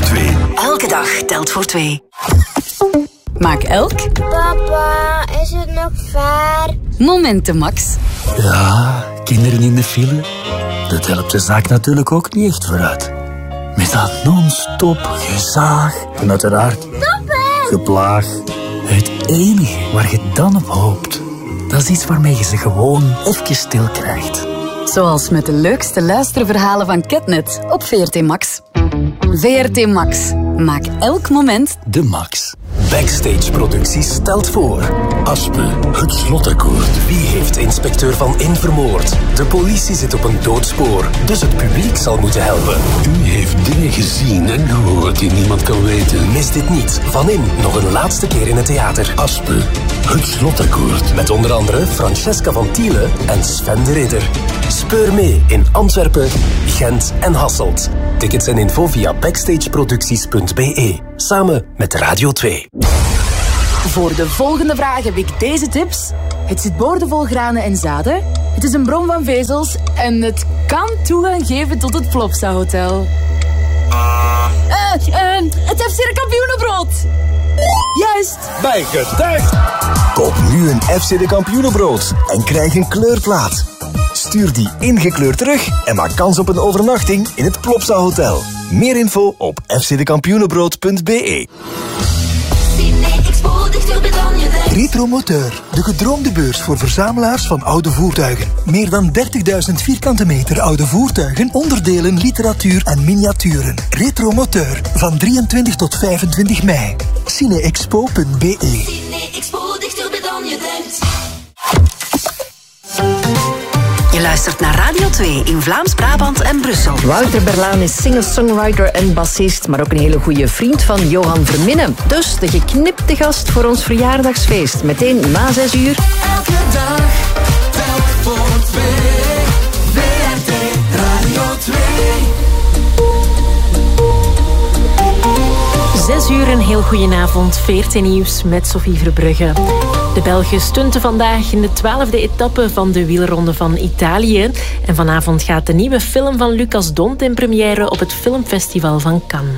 2. Elke dag telt voor 2. Maak elk... Papa, is het nog ver? Momenten, Max. Ja, kinderen in de file. Dat helpt de zaak natuurlijk ook niet echt vooruit. Met dat non-stop gezaag en uiteraard geplaag. Het enige waar je dan op hoopt, dat is iets waarmee je ze gewoon even stil krijgt. Zoals met de leukste luisterverhalen van Catnet op VRT Max. VRT Max. Maak elk moment de max. Backstage Producties stelt voor Aspe, het slotakkoord. Wie heeft inspecteur Van In vermoord? De politie zit op een doodspoor, dus het publiek zal moeten helpen. U heeft dingen gezien en gehoord die niemand kan weten. Mis dit niet. Van In nog een laatste keer in het theater. Aspe, het slotakkoord. Met onder andere Francesca van Thiele en Sven de Ridder. Speur mee in Antwerpen, Gent en Hasselt. Tickets en info via backstageproducties.be. Samen met Radio 2. Voor de volgende vraag heb ik deze tips. Het zit boordevol granen en zaden. Het is een bron van vezels. En het kan toegang geven tot het Plopsa Hotel. Het FC de Kampioenenbrood. Juist. Bijgetuigd. Koop nu een FC de Kampioenenbrood en krijg een kleurplaat. Stuur die ingekleurd terug en maak kans op een overnachting in het Plopsa Hotel. Meer info op fcdekampioenenbrood.be. Retromoteur, de gedroomde beurs voor verzamelaars van oude voertuigen. Meer dan 30.000 vierkante meter oude voertuigen, onderdelen, literatuur en miniaturen. Retromoteur, van 23 tot 25 mei. Cineexpo.be. Cine-expo, dichterbij dan je denkt. Je luistert naar Radio 2 in Vlaams-Brabant en Brussel. Wouter Berlaan is singer-songwriter en bassist, maar ook een hele goede vriend van Johan Verminnen. Dus de geknipte gast voor ons verjaardagsfeest. Meteen na 6 uur. Elke dag, telk voor 2. VRT Radio 2. 6 uur, een heel goedenavond. VRT Nieuws met Sophie Verbrugge. De Belgen stunten vandaag in de 12e etappe van de wielronde van Italië. En vanavond gaat de nieuwe film van Lucas Dont in première op het filmfestival van Cannes.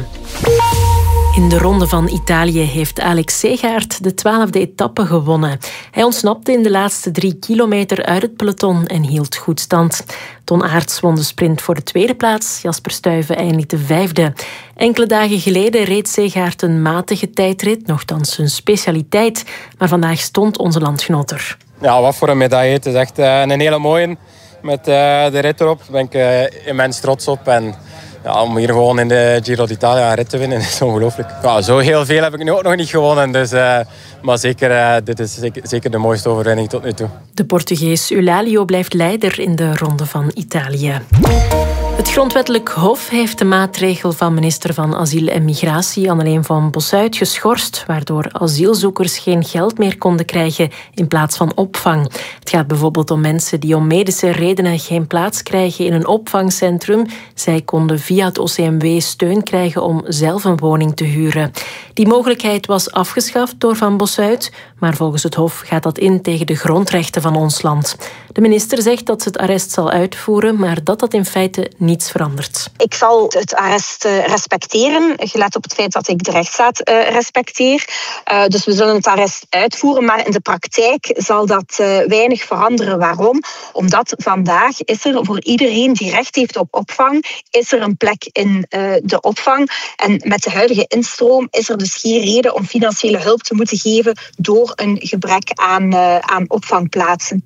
In de ronde van Italië heeft Alex Segaert de 12e etappe gewonnen. Hij ontsnapte in de laatste 3 kilometer uit het peloton en hield goed stand. Ton Aerts won de sprint voor de tweede plaats. Jasper Stuyven eindigde 5e. Enkele dagen geleden reed Segaert een matige tijdrit, nochtans zijn specialiteit. Maar vandaag stond onze landgenoot er. Ja, wat voor een medaille. Het is echt een hele mooie. Met de rit erop daar ben ik immens trots op. En ja, om hier gewoon in de Giro d'Italia een rit te winnen is ongelooflijk. Ja, zo heel veel heb ik nu ook nog niet gewonnen. Dus, maar zeker, dit is zeker de mooiste overwinning tot nu toe. De Portugees Eulálio blijft leider in de ronde van Italië. Het Grondwettelijk Hof heeft de maatregel van minister van Asiel en Migratie Anneleen van Bossuyt geschorst, waardoor asielzoekers geen geld meer konden krijgen in plaats van opvang. Het gaat bijvoorbeeld om mensen die om medische redenen geen plaats krijgen in een opvangcentrum. Zij konden via het OCMW steun krijgen om zelf een woning te huren. Die mogelijkheid was afgeschaft door Van Bossuyt, maar volgens het Hof gaat dat in tegen de grondrechten van ons land. De minister zegt dat ze het arrest zal uitvoeren, maar dat in feite niets verandert. Ik zal het arrest respecteren, gelet op het feit dat ik de rechtsstaat respecteer. Dus we zullen het arrest uitvoeren, maar in de praktijk zal dat weinig veranderen. Waarom? Omdat vandaag is er voor iedereen die recht heeft op opvang, is er een plek in de opvang. En met de huidige instroom is er dus geen reden om financiële hulp te moeten geven door een gebrek aan opvangplaatsen.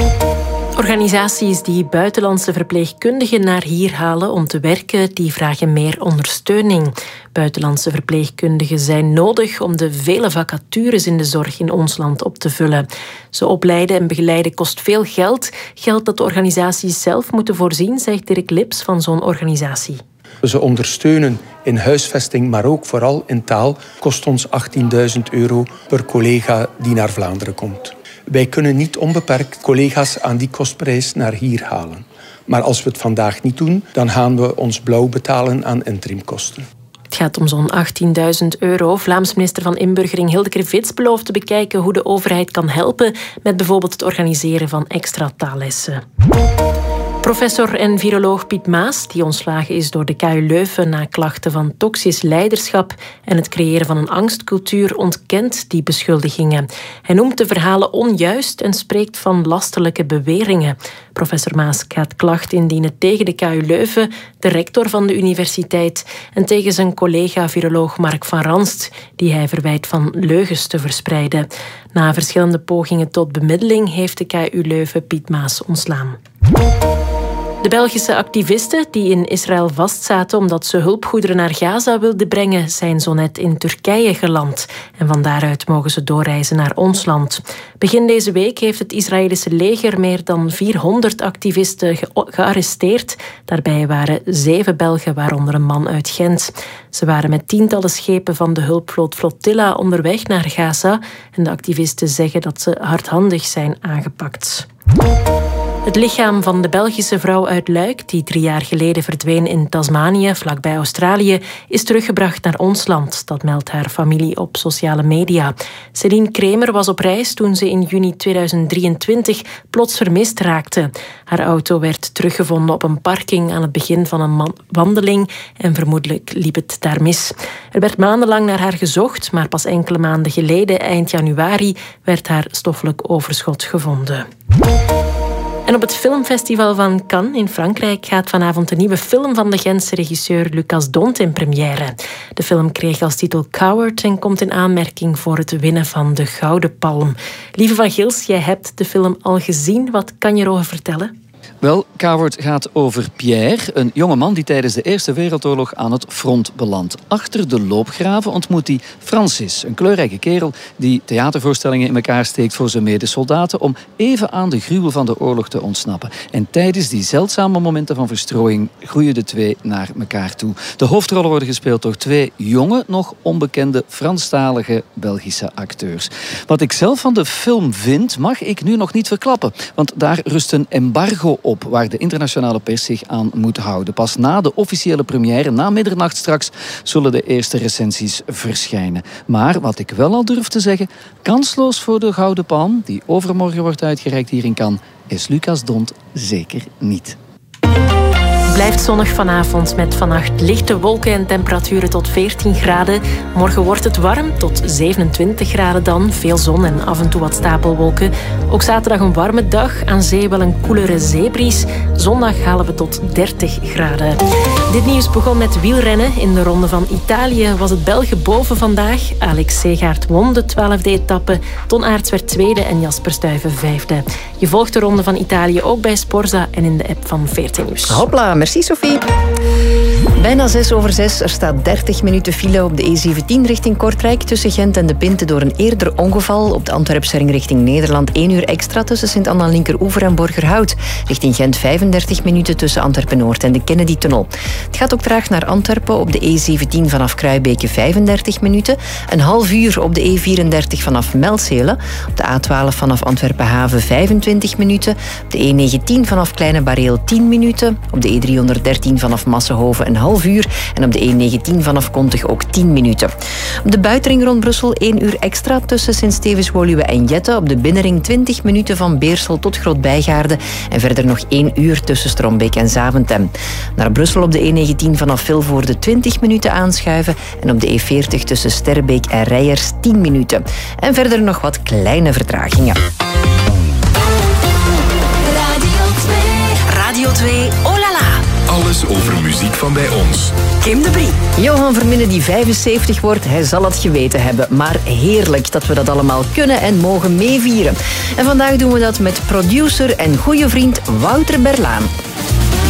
Organisaties die buitenlandse verpleegkundigen naar hier halen om te werken, die vragen meer ondersteuning. Buitenlandse verpleegkundigen zijn nodig om de vele vacatures in de zorg in ons land op te vullen. Ze opleiden en begeleiden kost veel geld. Geld dat de organisaties zelf moeten voorzien, zegt Dirk Lips van zo'n organisatie. Ze ondersteunen in huisvesting, maar ook vooral in taal, kost ons €18.000 per collega die naar Vlaanderen komt. Wij kunnen niet onbeperkt collega's aan die kostprijs naar hier halen. Maar als we het vandaag niet doen, dan gaan we ons blauw betalen aan interimkosten. Het gaat om zo'n €18.000. Vlaams minister van Inburgering Hildeke Vits belooft te bekijken hoe de overheid kan helpen met bijvoorbeeld het organiseren van extra taallessen. Professor en viroloog Piet Maas, die ontslagen is door de KU Leuven na klachten van toxisch leiderschap en het creëren van een angstcultuur, ontkent die beschuldigingen. Hij noemt de verhalen onjuist en spreekt van lasterlijke beweringen. Professor Maas gaat klacht indienen tegen de KU Leuven, de rector van de universiteit en tegen zijn collega-viroloog Mark van Ranst, die hij verwijt van leugens te verspreiden. Na verschillende pogingen tot bemiddeling heeft de KU Leuven Piet Maas ontslaan. De Belgische activisten die in Israël vastzaten omdat ze hulpgoederen naar Gaza wilden brengen, zijn zo net in Turkije geland. En van daaruit mogen ze doorreizen naar ons land. Begin deze week heeft het Israëlische leger meer dan 400 activisten gearresteerd. Daarbij waren 7 Belgen, waaronder een man uit Gent. Ze waren met tientallen schepen van de hulpvloot Flotilla onderweg naar Gaza. En de activisten zeggen dat ze hardhandig zijn aangepakt. Het lichaam van de Belgische vrouw uit Luik, die 3 jaar geleden verdween in Tasmanië, vlakbij Australië, is teruggebracht naar ons land. Dat meldt haar familie op sociale media. Céline Kremer was op reis toen ze in juni 2023 plots vermist raakte. Haar auto werd teruggevonden op een parking aan het begin van een wandeling en vermoedelijk liep het daar mis. Er werd maandenlang naar haar gezocht, maar pas enkele maanden geleden, eind januari, werd haar stoffelijk overschot gevonden. En op het filmfestival van Cannes in Frankrijk gaat vanavond een nieuwe film van de Gentse regisseur Lucas Dont in première. De film kreeg als titel Coward en komt in aanmerking voor het winnen van de Gouden Palm. Lieve van Gils, jij hebt de film al gezien. Wat kan je erover vertellen? Wel, Coward gaat over Pierre, een jongeman die tijdens de Eerste Wereldoorlog aan het front belandt. Achter de loopgraven ontmoet hij Francis, een kleurrijke kerel die theatervoorstellingen in elkaar steekt voor zijn medesoldaten om even aan de gruwel van de oorlog te ontsnappen. En tijdens die zeldzame momenten van verstrooiing groeien de twee naar elkaar toe. De hoofdrollen worden gespeeld door 2 jonge, nog onbekende Franstalige Belgische acteurs. Wat ik zelf van de film vind, mag ik nu nog niet verklappen, want daar rust een embargo op waar de internationale pers zich aan moet houden. Pas na de officiële première, na middernacht straks, zullen de eerste recensies verschijnen. Maar wat ik wel al durf te zeggen, kansloos voor de Gouden Palm, die overmorgen wordt uitgereikt hier in Cannes, is Lucas Dont zeker niet. Het blijft zonnig vanavond met vannacht lichte wolken en temperaturen tot 14 graden. Morgen wordt het warm, tot 27 graden dan. Veel zon en af en toe wat stapelwolken. Ook zaterdag een warme dag, aan zee wel een koelere zeebries. Zondag halen we tot 30 graden. Dit nieuws begon met wielrennen. In de Ronde van Italië was het Belgen boven vandaag. Alex Segaert won de 12e etappe. Ton Aerts werd 2e en Jasper Stuyven 5e. Je volgt de Ronde van Italië ook bij Sporza en in de app van 14 Nieuws. Hopla, merci Sophie. Bijna 6:06. Er staat 30 minuten file op de E17 richting Kortrijk tussen Gent en De Pinte door een eerder ongeval. Op de Antwerpse ring richting Nederland 1 uur extra tussen Sint-Anna Linkeroever en Borgerhout. Richting Gent 35 minuten tussen Antwerpen-Noord en de Kennedy-tunnel. Het gaat ook traag naar Antwerpen op de E17 vanaf Kruibeke 35 minuten. Een half uur op de E34 vanaf Melzele. Op de A12 vanaf Antwerpen-Haven 25 minuten. Op de E19 vanaf Kleine Bareel 10 minuten. Op de E313 vanaf Massenhoven een half uur. En op de E19 vanaf Kontich ook 10 minuten. Op de buitenring rond Brussel 1 uur extra tussen Sint-Stevens-Woluwe en Jette. Op de binnenring 20 minuten van Beersel tot Groot-Bijgaarde. En verder nog 1 uur tussen Strombeek en Zaventem. Naar Brussel op de E19 vanaf Vilvoorde 20 minuten aanschuiven. En op de E40 tussen Sterrebeek en Rijers 10 minuten. En verder nog wat kleine vertragingen. Radio 2, oh la la. Alles over muziek van bij ons. Kim de Brie. Johan Verminnen die 75 wordt, hij zal het geweten hebben. Maar heerlijk dat we dat allemaal kunnen en mogen meevieren. En vandaag doen we dat met producer en goede vriend Wouter Berlaan.